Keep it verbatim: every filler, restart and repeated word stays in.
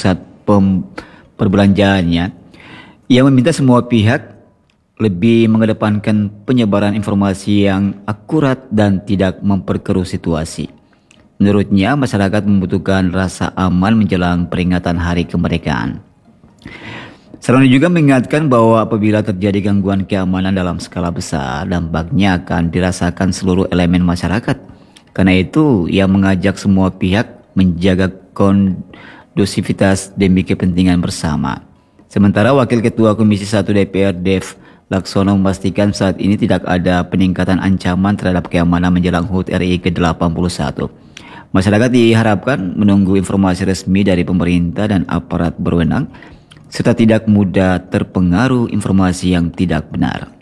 pusat pem- perbelanjaannya. Ia meminta semua pihak lebih mengedepankan penyebaran informasi yang akurat dan tidak memperkeruh situasi. Menurutnya, masyarakat membutuhkan rasa aman menjelang peringatan Hari Kemerdekaan. Saroni juga mengingatkan bahwa apabila terjadi gangguan keamanan dalam skala besar, dampaknya akan dirasakan seluruh elemen masyarakat. Karena itu, ia mengajak semua pihak menjaga kondusivitas demi kepentingan bersama. Sementara Wakil Ketua Komisi satu D P R Dev Laksono memastikan saat ini tidak ada peningkatan ancaman terhadap keamanan menjelang H U T R I ke delapan puluh satu. Masyarakat diharapkan menunggu informasi resmi dari pemerintah dan aparat berwenang, serta tidak mudah terpengaruh informasi yang tidak benar.